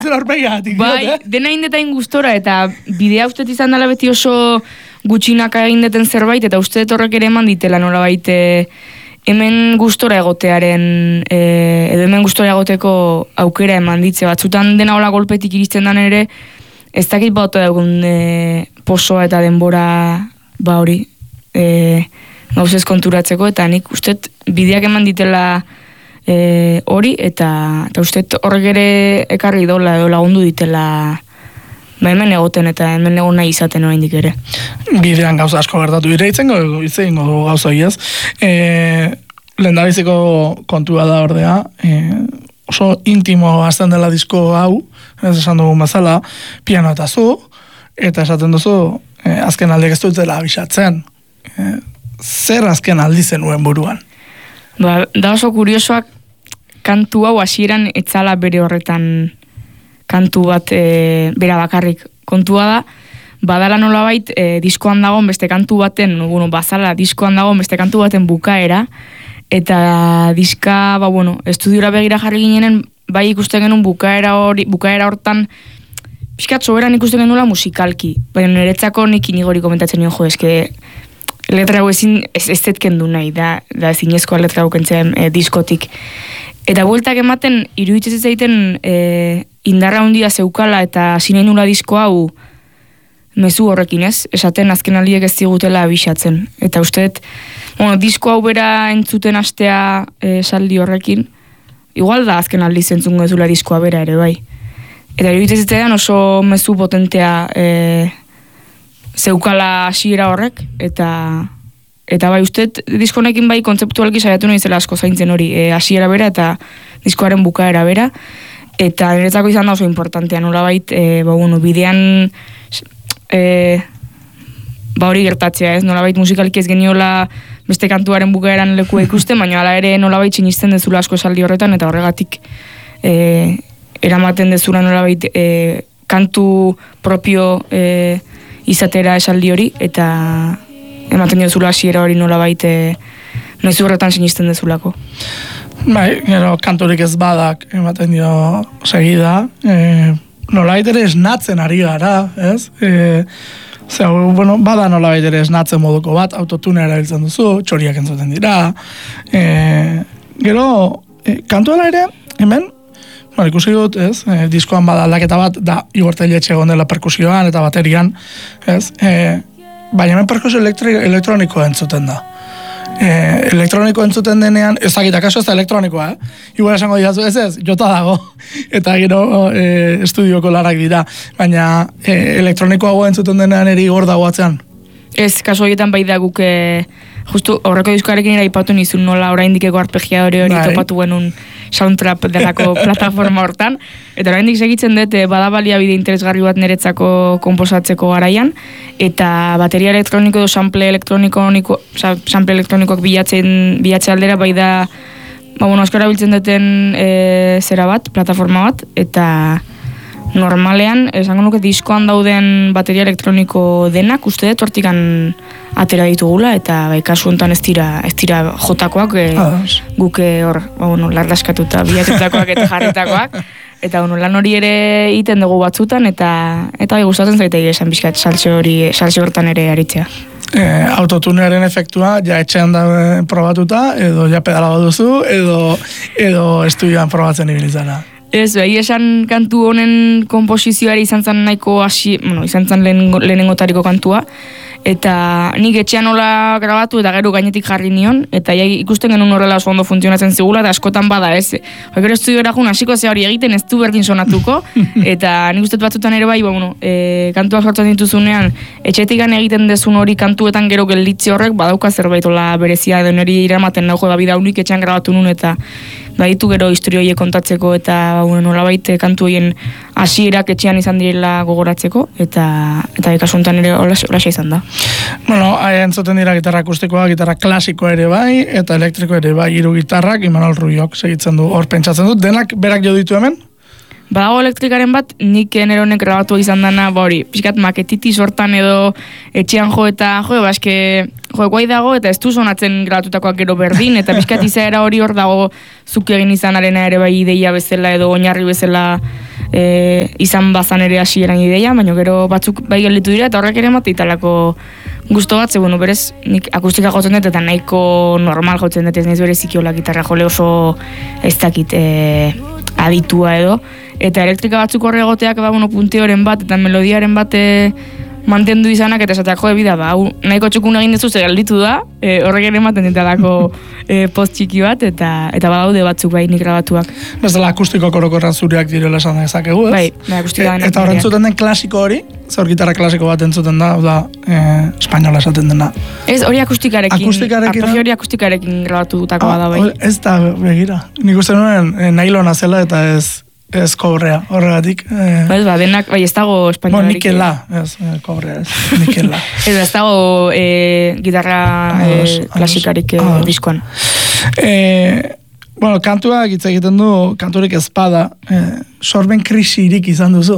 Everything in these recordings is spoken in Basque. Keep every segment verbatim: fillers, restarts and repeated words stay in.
zer aurpegiatik. Bai, dena indetain gustora, eta bidea uste izan dela beti oso gutxinaka egindeten zerbait, eta uste horrek ere eman ditela nolabait hemen gustora egotearen, e, edo hemen gustora egoteko aukera eman ditze. Batzutan dena hola golpetik iristen dan ere, ez dakit bauta dugun e, posoa eta denbora ba hori e, gauzez konturatzeko, eta nik uste bideak eman ditela e, hori, eta, eta uste horrek ere ekarri dola edo lagundu ditela ba hemen egoten eta hemen egon nahi izaten oraindik ere. Bidean gauza asko gertatu dira itzengo, itzengo du gauza hiaz. E, lehendabiziko kontua da ordea, e, oso intimo azten dela disko hau, ez esan dugun bezala, piano eta zu, eta esaten duzu, e, azken aldeak ez dutela abisatzen. E, zer azken aldi zenuen buruan? Ba, da oso kuriosoak kantu hau hasieran etzala bere horretan kantu bat e, bera bakarrik. Kontua da, badala nolabait e, diskoan dagoen beste kantu baten, bueno, bazala diskoan dagoen beste kantu baten bukaera, eta diska, ba, bueno, estudiora begira jarri ginenen, bai ikusten genuen bukaera hori, bukaera hortan, pixkat soberan ikusten genuela musikalki, baina niretzako nik inigori komentatzen nion, jo, eske, letra hau ezin, ez, ez zetken du nahi, da, da zinezkoa letra hau kentzen e, diskotik. Eta bueltak ematen, iruditzen zaiten e, indarra handia zeukala eta zinain nula disko hau mezu horrekin ez, esaten azken aldiek ez zigutela abisatzen. Eta usteet, bueno, disko hau bera entzuten astea e, saldi horrekin, igual da azken aldi zentzungo ezula diskoa bera ere bai. Eta iruditzen zaiten oso mezu potentea e, zeukala hasiera horrek, eta... Eta bai, uste, diskonekin bai kontzeptualki saiatu nahi zela asko zaintzen hori, e, hasiera bera eta diskoaren bukaera bera, eta niretzako izan da oso importantea, nola bait, e, ba, bueno, bidean e, ba hori gertatzea, ez, nola bait musikalki ez geniola beste kantuaren bukaeran lekua ikusten, baina hala ere nola bait sinisten dezula asko esaldi horretan, eta horregatik e, eramaten dezula nola bait e, kantu propio e, izatera esaldi hori, eta ematen dezula hasiera hori nola baite noizu horretan sinisten dezulako. Bai, gero kanturik ez badak ematen dio segida, e, nola baitere esnatzen ari gara, ez? E, Zer, bueno, bada nola baitere esnatzen moduko bat, autotunea erabiltzen duzu, txoriak entzuten dira, e, gero e, kantuela ere, hemen, bueno, ikusi dut, ez, e, diskoan bada aldaketa bat, da Igor Telletxe egon dela perkusioan eta baterian, ez, e, baina hemen perkusio elektronikoa entzuten da. E, elektroniko entzuten denean, ez dakit, akaso ez da elektronikoa, eh? Igual esango diazu, ez ez, jota dago, eta gero e, estudioko larak dira, baina e, elektronikoa goa entzuten denean eri Igor dago atzean. Ez, kaso horietan bai da guk, e, justu horreko diskoarekin iraipatu nizun nola oraindikeko arpegiadore hori bai. Topatu genuen Soundtrap delako plataforma hortan, eta oraindik segitzen dut bada baliabide interesgarri bat niretzako konposatzeko garaian, eta bateria elektroniko edo sample elektroniko, sample elektronikoak bilatzen, bilatze aldera bai da, ba, bueno, asko erabiltzen duten e, zera bat, plataforma bat, eta normalean, esango nuke diskoan dauden bateria elektroniko denak, uste dut hortikan atera ditugula, eta bai, kasu honetan ez dira, ez dira jotakoak, e, guk hor, ba, bueno, lardaskatuta bilatutakoak eta jarritakoak, eta bueno, lan hori ere egiten dugu batzutan, eta eta bai, gustatzen zaitei esan bizkat saltxe hori, saltxe hortan ere aritzea. E, autotunearen efektua ja etxean da probatuta, edo ja pedala baduzu, edo, edo estudioan probatzen ibilizana. Ez, bai, esan kantu honen komposizioari izan zen nahiko hasi, bueno, izan zen lehen, lehenengotariko kantua, eta nik etxean nola grabatu eta gero gainetik jarri nion, eta ja, ikusten genuen horrela oso ondo funtzionatzen zigula, eta askotan bada, ez, gero estudiora jun hasiko ze hori egiten ez du berdin sonatuko, eta nik uste batzutan ere bai, ba, bueno, e, kantuak sortzen dituzunean, etxetikan egiten dezun hori kantuetan gero gelditze horrek, badauka zerbaitola berezia den hori iramaten nago da bida unik etxean grabatu nun, eta baditu gero historio horiek kontatzeko eta bueno, nolabait kantu horien hasierak etxean izan direla gogoratzeko eta eta kasu honetan ere holaxe izan da. Bueno, entzuten dira gitarra akustikoa, gitarra klasikoa ere bai eta elektriko ere bai, hiru gitarrak, Imanol Rubiok segitzen du hor pentsatzen dut. Denak berak jo ditu hemen? Badago elektrikaren bat, nik nire honek grabatu izan dana, ba hori, pixkat maketiti sortan edo etxean jo eta jo, baske, jo, guai dago, eta ez du sonatzen grabatutakoak gero berdin, eta pixkat izaera hori hor dago zuk egin izanarena ere bai ideia bezala edo oinarri bezala e, izan bazan ere hasieran ideia, baina gero batzuk bai gelditu dira, eta horrek ere mate italako gusto bat, ze bueno, berez, nik akustika jotzen dut, eta nahiko normal jotzen dut, ez naiz bere zikiola gitarra jole oso ez dakit e, aditua edo, eta elektrika batzuk horre egoteak, ba, bueno, punteoren bat, eta melodiaren bat e, mantendu izanak, eta esateak jo, bida, ba, nahiko txukun egin dezu, ze gelditu da, e, horrek ere ematen ditalako e, post txiki bat, eta eta badaude batzuk bai nik grabatuak. Bezala akustiko korokorra zuriak direla esan dezakegu, ez? Bai, bai, akustikoa e, eta horren zuten den klasiko hori, zor gitarra klasiko bat entzuten da, da, e, espainola esaten dena. Ez, hori akustikarekin, akustikarekin arpegio hori akustikarekin grabatu dutakoa ah, da bai. Ez da, begira, nik uste nuen e, nailona zela eta ez ez kobrea, horregatik. Eh, ba, ez ba, denak, bai, ez dago espainolarik. Bo, nikela, ez, kobrea, ez, nikela. Ez, ez dago e, gitarra ados, e, klasikarik e, diskoan. E, bueno, kantuak hitz egiten du, kanturik ezpada, e, sorben krisirik izan duzu?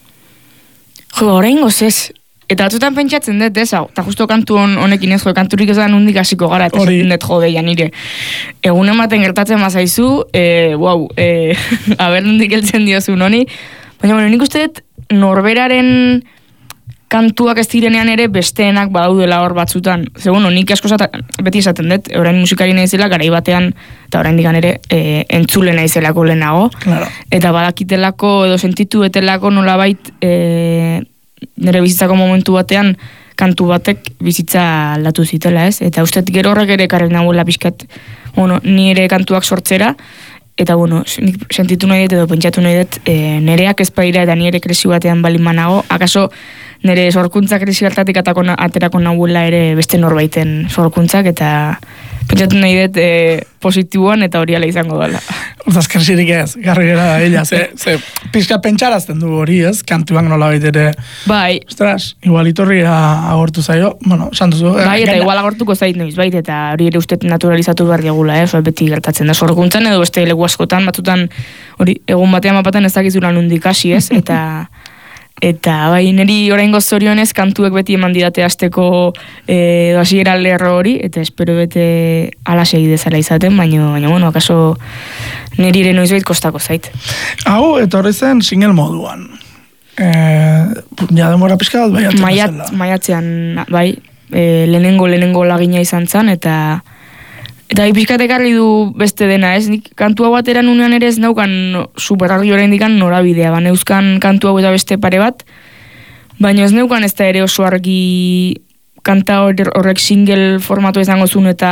Jo, orain gozez. Eta batzutan pentsatzen dut, ez, hau, eta justo kantu hon, honekin ez, jo, kanturik ez da nundik hasiko gara, eta esaten dut jodeia nire. Egun ematen gertatzen bazaizu, e, wow, e, haber nundik heltzen diozun honi, baina, bueno, nik uste dut norberaren kantuak ez direnean ere besteenak badaudela hor batzutan. Ze, bueno, nik asko beti esaten dut, orain musikari naizela, garai batean, eta orain digan ere, e, entzule naizelako lehenago, claro. Eta badakitelako edo sentitu etelako nolabait, e, nire bizitzako momentu batean kantu batek bizitza aldatu zitela, ez? Eta uste gero horrek ere karren nagoela pixkat, bueno, nire kantuak sortzera, eta bueno, nik sentitu nahi dut edo pentsatu nahi dut, e, nireak ezpaira eta nire kresi batean balin manago, akaso nire sorkuntza kresi hartatik aterako nahuela ere beste norbaiten sorkuntzak, eta pentsatu nahi dut e, positiboan eta hori ala izango dela. Hortaz kresirik ez, garri gara da ella, ze, ze pixka pentsarazten du hori ez, kantuak nola baitere. Bai. Ostras, igual itorria agortu zaio, bueno, santuzu. Bai, eta igual agortuko zait noiz, bai, eta hori ere uste naturalizatu behar diagula, eh? Beti gertatzen da sorkuntzan edo beste leku askotan, batzutan hori egun batean mapaten ez dakizula nundik hasi, ez, eta eta bai, niri oraingo zorionez kantuek beti eman didate hasteko e, hasiera lerro hori, eta espero bete ala segi dezala izaten, baina, baina bueno, akaso niri ere noizbait kostako zait. Hau, etorri zen single moduan. E, ja demora pixka bat bai atzen Maiat, zela. Maiatzean, bai, e, lehenengo, lehenengo lagina izan zen, eta Eta pixkat ekarri du beste dena, ez? Nik kantu hau bateran unean ere ez naukan superargi oraindikan norabidea, ba, neuzkan kantu hau eta beste pare bat, baina ez neukan ez da ere oso argi kanta horrek single formatu izango zuen eta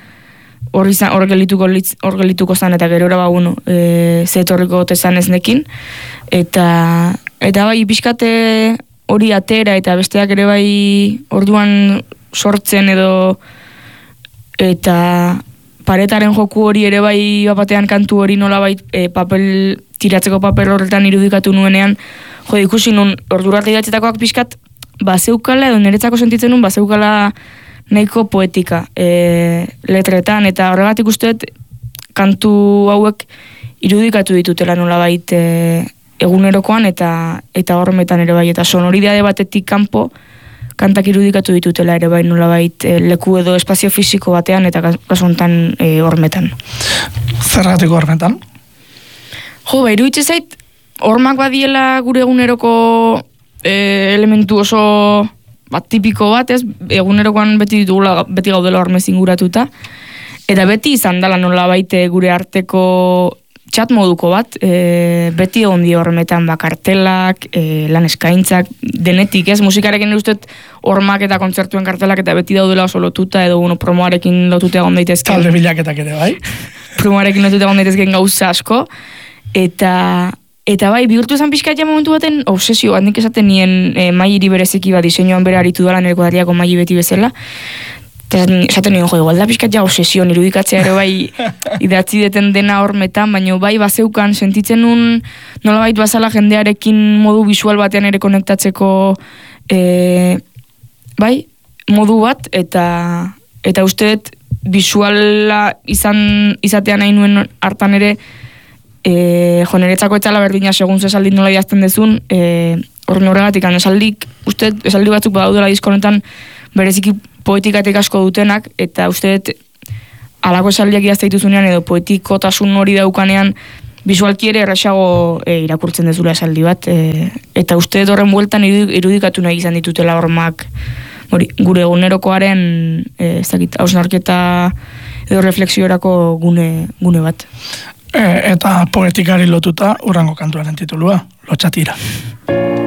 hor gelituko, gelituko zan, eta gero ba, bueno, e, zetorriko tezan ez nekin, eta, eta bai pixkate hori atera eta besteak ere bai orduan sortzen edo eta paretaren joku hori ere bai batean kantu hori nolabait e, papel, tiratzeko papel horretan irudikatu nuenean, jo, ikusi nun ordurarte idatzetakoak pixkat bazeukala, edo niretzako sentitzen nun bazeukala nahiko poetika e, letretan, eta horregatik usteet kantu hauek irudikatu ditutela nolabait e, egunerokoan eta eta hormetan ere bai, eta sonoridade batetik kanpo kantak irudikatu ditutela ere bai nolabait e, leku edo espazio fisiko batean eta kasu honetan e, hormetan. Zergatik hormetan? Jo, ba, iruditze zait, hormak badiela gure eguneroko e, elementu oso bat tipiko bat, ez, egunerokoan beti ditugula, beti gaudela hormez inguratuta, eta beti izan dela nolabait gure arteko txat moduko bat, e, beti egon dio hormetan bakartelak, e, lan eskaintzak, denetik, ez, musikarekin ustez hormak eta kontzertuen kartelak eta beti daudela oso lotuta, edo bueno, promoarekin lotuta egon daitezken. Talde bilaketak ere, bai? Promoarekin lotuta egon daitezken gauza asko, eta eta bai, bihurtu esan pixka ja momentu baten obsesio bat, nik esaten nien e, maili bereziki bat diseinuan bere aritu dela nereko dariako maili beti bezala, esaten nien jo, igual da pixkat ja obsesio, irudikatzea ere bai idatzi deten dena hormetan, baina bai bazeukan sentitzen nun nolabait bazala jendearekin modu visual batean ere konektatzeko e, bai, modu bat, eta eta usteet visuala izan izatean nahi nuen hartan ere e, jo, niretzako etzala berdina segun ze esaldi nola idazten dezun, e, horren horregatik, esaldik, uste, esaldi batzuk badaudela disko honetan bereziki poetikatik asko dutenak, eta uste, alako esaldiak idazte dituzunean, edo poetikotasun hori daukanean, bisualki ere erraxago e, irakurtzen dezula esaldi bat, e, eta uste horren bueltan irudikatu nahi izan ditutela hormak, hori, gure egunerokoaren, e, ez dakit, hausnarketa edo reflexiorako gune, gune bat. E, eta poetikari lotuta urrango kantuaren titulua, Lotxatira.